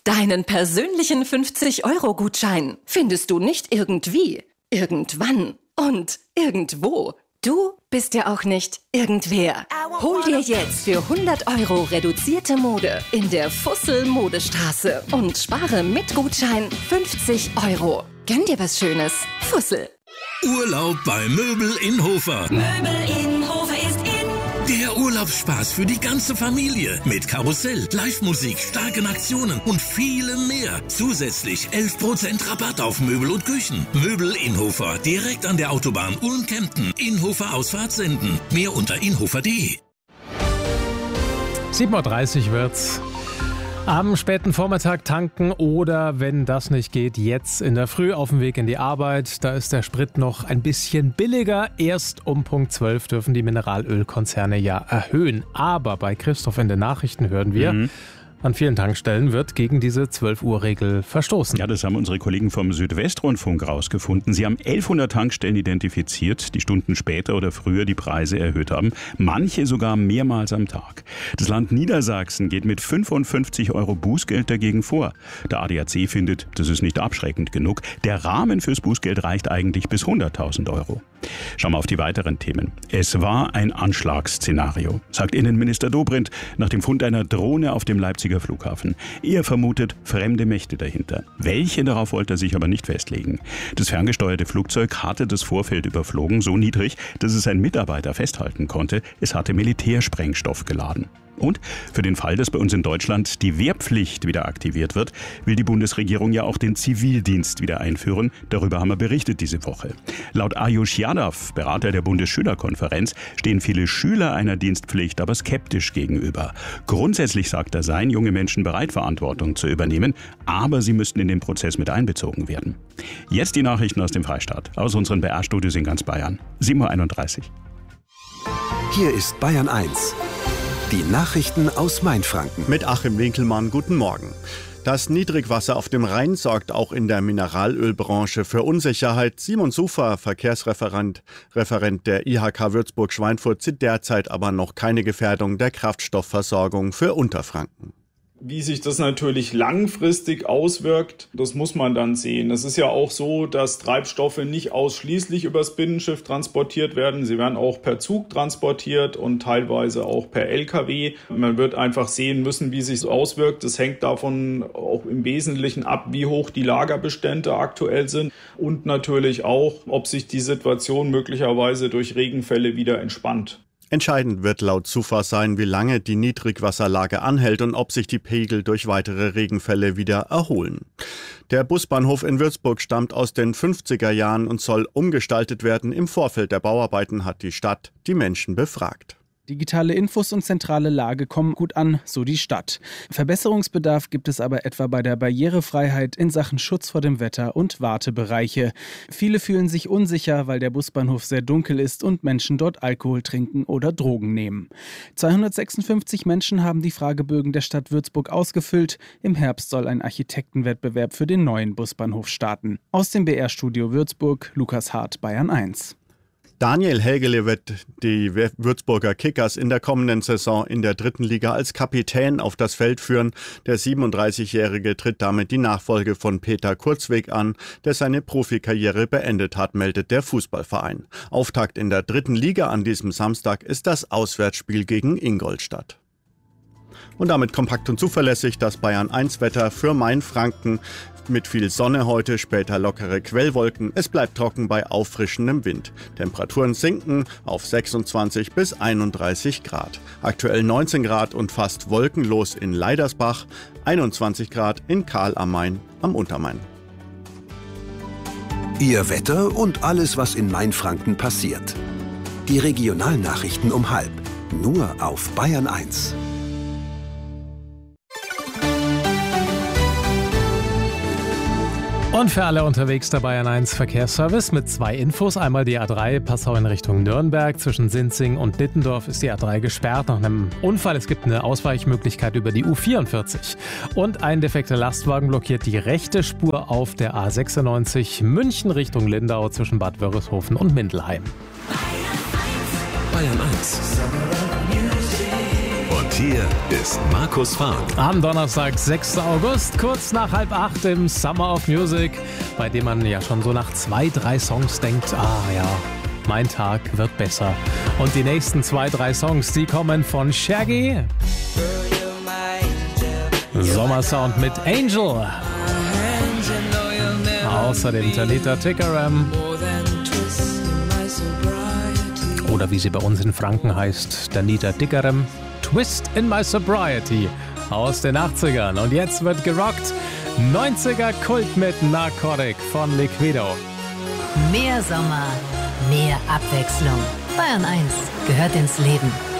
Deinen persönlichen 50-Euro-Gutschein findest du nicht irgendwie, irgendwann und irgendwo. Du bist ja auch nicht irgendwer. Hol dir jetzt für 100 Euro reduzierte Mode in der Fussel-Modestraße und spare mit Gutschein 50 Euro. Gönn dir was Schönes. Fussel. Urlaub bei Möbel in Hofer. Möbel in Hofer ist in. Der Urlaubsspaß für die ganze Familie. Mit Karussell, Live-Musik, starken Aktionen und vielem mehr. Zusätzlich 11% Rabatt auf Möbel und Küchen. Möbel in Hofer, direkt an der Autobahn Ulm-Kempten. Inhofer Ausfahrt senden. Mehr unter inhofer.de. 7:30 Uhr wird's. Am späten Vormittag tanken oder, wenn das nicht geht, jetzt in der Früh auf dem Weg in die Arbeit. Da ist der Sprit noch ein bisschen billiger. Erst um Punkt 12 dürfen die Mineralölkonzerne ja erhöhen. Aber bei Christoph in den Nachrichten hören wir, an vielen Tankstellen wird gegen diese 12-Uhr-Regel verstoßen. Ja, das haben unsere Kollegen vom Südwestrundfunk rausgefunden. Sie haben 1100 Tankstellen identifiziert, die Stunden später oder früher die Preise erhöht haben. Manche sogar mehrmals am Tag. Das Land Niedersachsen geht mit 55 Euro Bußgeld dagegen vor. Der ADAC findet, das ist nicht abschreckend genug. Der Rahmen fürs Bußgeld reicht eigentlich bis 100.000 Euro. Schauen wir auf die weiteren Themen. Es war ein Anschlagsszenario, sagt Innenminister Dobrindt nach dem Fund einer Drohne auf dem Leipziger Flughafen. Er vermutet fremde Mächte dahinter. Welche, darauf wollte er sich aber nicht festlegen. Das ferngesteuerte Flugzeug hatte das Vorfeld überflogen, so niedrig, dass es ein Mitarbeiter festhalten konnte. Es hatte Militärsprengstoff geladen. Und für den Fall, dass bei uns in Deutschland die Wehrpflicht wieder aktiviert wird, will die Bundesregierung ja auch den Zivildienst wieder einführen. Darüber haben wir berichtet diese Woche. Laut Ayush Yadav, Berater der Bundesschülerkonferenz, stehen viele Schüler einer Dienstpflicht aber skeptisch gegenüber. Grundsätzlich sagt er, seien junge Menschen bereit, Verantwortung zu übernehmen, aber sie müssten in den Prozess mit einbezogen werden. Jetzt die Nachrichten aus dem Freistaat, aus unseren BR-Studios in ganz Bayern. 7:31 Uhr. Hier ist Bayern 1. Die Nachrichten aus Mainfranken. Mit Achim Winkelmann, guten Morgen. Das Niedrigwasser auf dem Rhein sorgt auch in der Mineralölbranche für Unsicherheit. Simon Sufer, Verkehrsreferent der IHK Würzburg-Schweinfurt, sieht derzeit aber noch keine Gefährdung der Kraftstoffversorgung für Unterfranken. Wie sich das natürlich langfristig auswirkt, das muss man dann sehen. Es ist ja auch so, dass Treibstoffe nicht ausschließlich übers Binnenschiff transportiert werden. Sie werden auch per Zug transportiert und teilweise auch per LKW. Man wird einfach sehen müssen, wie sich es auswirkt. Das hängt davon auch im Wesentlichen ab, wie hoch die Lagerbestände aktuell sind und natürlich auch, ob sich die Situation möglicherweise durch Regenfälle wieder entspannt. Entscheidend wird laut Sufa sein, wie lange die Niedrigwasserlage anhält und ob sich die Pegel durch weitere Regenfälle wieder erholen. Der Busbahnhof in Würzburg stammt aus den 50er Jahren und soll umgestaltet werden. Im Vorfeld der Bauarbeiten hat die Stadt die Menschen befragt. Digitale Infos und zentrale Lage kommen gut an, so die Stadt. Verbesserungsbedarf gibt es aber etwa bei der Barrierefreiheit in Sachen Schutz vor dem Wetter und Wartebereiche. Viele fühlen sich unsicher, weil der Busbahnhof sehr dunkel ist und Menschen dort Alkohol trinken oder Drogen nehmen. 256 Menschen haben die Fragebögen der Stadt Würzburg ausgefüllt. Im Herbst soll ein Architektenwettbewerb für den neuen Busbahnhof starten. Aus dem BR-Studio Würzburg, Lukas Hart, Bayern 1. Daniel Hägele wird die Würzburger Kickers in der kommenden Saison in der 3. Liga als Kapitän auf das Feld führen. Der 37-Jährige tritt damit die Nachfolge von Peter Kurzweg an, der seine Profikarriere beendet hat, meldet der Fußballverein. Auftakt in der 3. Liga an diesem Samstag ist das Auswärtsspiel gegen Ingolstadt. Und damit kompakt und zuverlässig das Bayern 1 Wetter für Mainfranken. Mit viel Sonne heute, später lockere Quellwolken. Es bleibt trocken bei auffrischendem Wind. Temperaturen sinken auf 26 bis 31 Grad. Aktuell 19 Grad und fast wolkenlos in Leidersbach, 21 Grad in Karl am Main am Untermain. Ihr Wetter und alles, was in Mainfranken passiert. Die Regionalnachrichten um 12:30. Nur auf Bayern 1. Und für alle unterwegs der Bayern 1 Verkehrsservice mit 2 Infos. Einmal die A3 Passau in Richtung Nürnberg. Zwischen Sinzing und Dittendorf ist die A3 gesperrt nach einem Unfall. Es gibt eine Ausweichmöglichkeit über die U44. Und ein defekter Lastwagen blockiert die rechte Spur auf der A96 München Richtung Lindau zwischen Bad Wörishofen und Mindelheim. Bayern 1. Und hier ist Markus Fahrt. Am Donnerstag, 6. August, kurz nach 7:30 im Summer of Music, bei dem man ja schon so nach 2-3 Songs denkt, mein Tag wird besser. Und die nächsten 2-3 Songs, die kommen von Shaggy, Sommersound mit Angel, außerdem Tanita Tikaram oder wie sie bei uns in Franken heißt, Tanita Tikaram, Twist in My Sobriety aus den 80ern. Und jetzt wird gerockt, 90er Kult mit Narcotic von Liquido. Mehr Sommer, mehr Abwechslung. Bayern 1 gehört ins Leben.